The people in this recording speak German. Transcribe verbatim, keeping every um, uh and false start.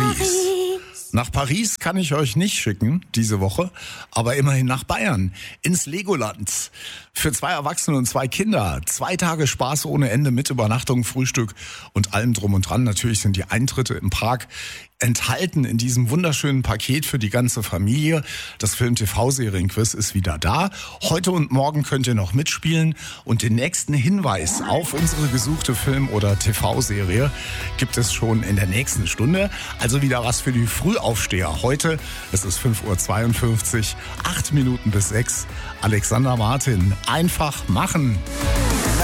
Paris. Nach Paris kann ich euch nicht schicken diese Woche, aber immerhin nach Bayern, ins Legoland. Für zwei Erwachsene und zwei Kinder. Zwei Tage Spaß ohne Ende mit Übernachtung, Frühstück und allem drum und dran. Natürlich sind die Eintritte im Park enthalten in diesem wunderschönen Paket für die ganze Familie. Das Film-T V-Serienquiz ist wieder da. Heute und morgen könnt ihr noch mitspielen. Und den nächsten Hinweis auf unsere gesuchte Film- oder T V-Serie gibt es schon in der nächsten Stunde. Also wieder was für die Frühaufsteher. Heute, es ist fünf Uhr zweiundfünfzig, acht Minuten bis sechs. Alexander Martin, einfach machen.